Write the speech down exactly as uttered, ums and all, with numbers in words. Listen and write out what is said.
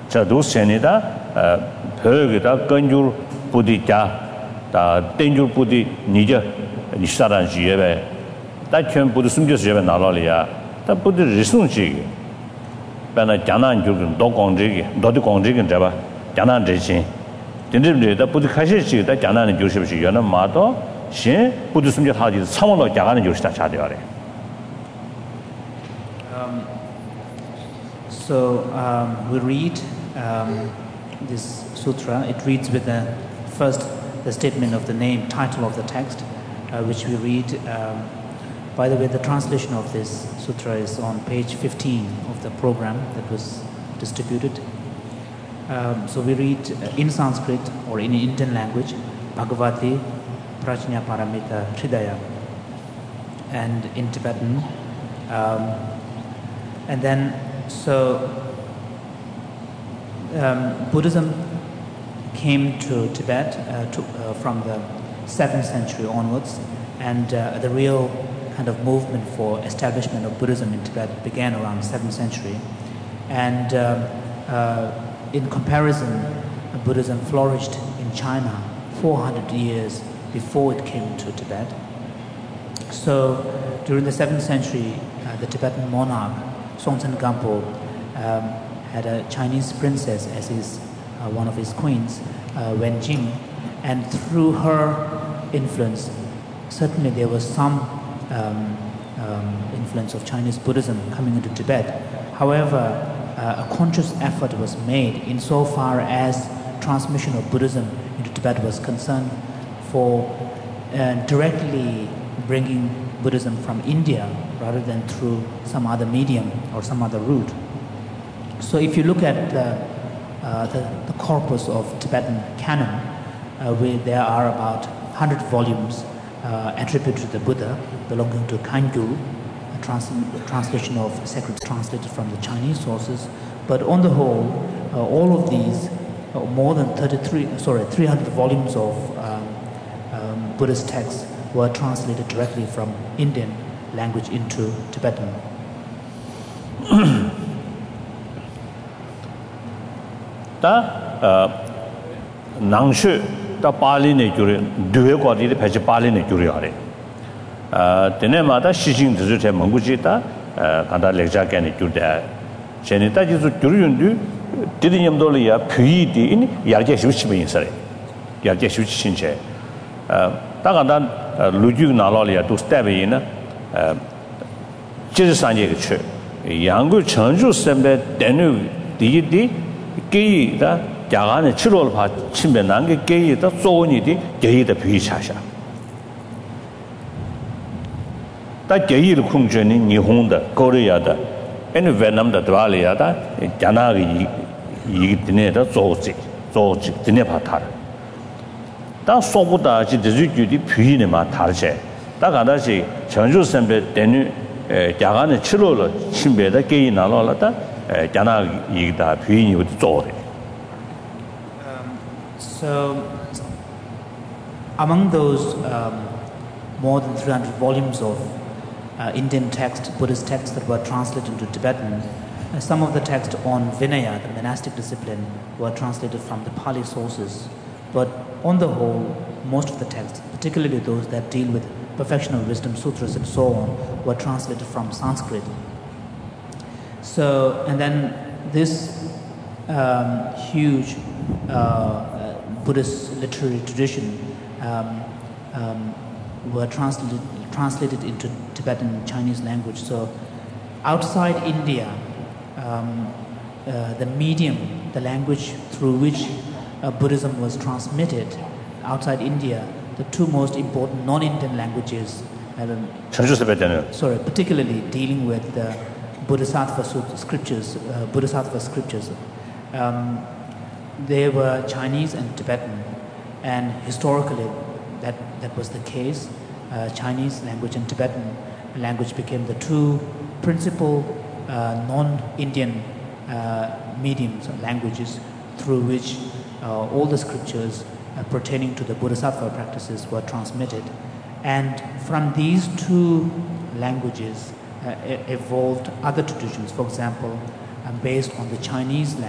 저도 세니다 벽에다 건줄 부디자 다 땡줄 부디 니저 니사란 지에베 다 전부도 숨겨서 제가 나라리야 다 부디 리송지 배나 장난 줄은 도 공직이 너도 공직은 잡아 장난 대신 진짜로 부디 가시지 다 장난은 조심시 연은 마도 신 부디 숨겨 하지 상원로 장난은 조심다 차대야래. So um, we read um, this sutra. It reads with the first the statement of the name, title of the text, uh, which we read. Um, by the way, the translation of this sutra is on page fifteen of the program that was distributed. Um, so we read in Sanskrit or in Indian language, Bhagavati Prajna Paramita Hridaya, and in Tibetan, um, and then. So, um, Buddhism came to Tibet uh, to, uh, from the seventh century onwards, and uh, the real kind of movement for establishment of Buddhism in Tibet began around seventh century. And uh, uh, in comparison, Buddhism flourished in China four hundred years before it came to Tibet. So, during the seventh century, uh, the Tibetan monarch Songtsen Gampo um, had a Chinese princess as his uh, one of his queens, uh, Wen Jing, and through her influence, certainly there was some um, um, influence of Chinese Buddhism coming into Tibet. However, uh, a conscious effort was made insofar as transmission of Buddhism into Tibet was concerned for uh, directly bringing Buddhism from India rather than through some other medium or some other route. So if you look at the, uh, the, the corpus of Tibetan canon, uh, where there are about one hundred volumes uh, attributed to the Buddha belonging to Kangyu, a trans translation of sacred translated from the Chinese sources. But on the whole, uh, all of these, uh, more than thirty-three, sorry, three hundred volumes of um, um, Buddhist texts were translated directly from Indian language into Tibetan. 다 낭슈 다 발리네 줄에 두에 거리에 배치 발리네 줄이 하래. 아, 되네마다 시신 드르제 મં구지다 간다 렉자견이 줄때 제네다 지수 줄윤도 디디님돌이야 py이디 인 야제 쉬우치면 있어요. 야제 쉬우치신체. 아, 다간다 루죽 나라리야 또 스텝이나 어 지르산제가 쳐. 양구 전주 선배 대누 디디 게이다 야간에 칠월 봐 침배 난게 게이다 소원이디 게이다 비차샤. 다 게이를 공전이 일본다 코리아다 애니 베트남다 드발리아다 자나기 이기드네다 조지 조지 드네 바타. 다 소보다 지드주디 비네 마 다르제. 다 간다시 전주 선배 대누 야간에 칠월 침배다 게이 나라라다 자나기다 비니 조리. So, among those um, more than three hundred volumes of uh, Indian text, Buddhist texts that were translated into Tibetan, uh, some of the texts on Vinaya, the monastic discipline, were translated from the Pali sources. But on the whole, most of the texts, particularly those that deal with perfection of wisdom, sutras and so on, were translated from Sanskrit. So, and then this um, huge uh, Buddhist literary tradition um, um, were translated, translated into Tibetan and Chinese language. So outside India, um, uh, the medium, the language through which uh, Buddhism was transmitted outside India, the two most important non-Indian languages, um, sorry, particularly dealing with the Bodhisattva scriptures, uh, Bodhisattva scriptures, um, they were Chinese and Tibetan, and historically that, that was the case. Uh, Chinese language and Tibetan language became the two principal uh, non-Indian uh, mediums or languages through which uh, all the scriptures uh, pertaining to the Bodhisattva practices were transmitted. And from these two languages uh, evolved other traditions, for example, uh, based on the Chinese language.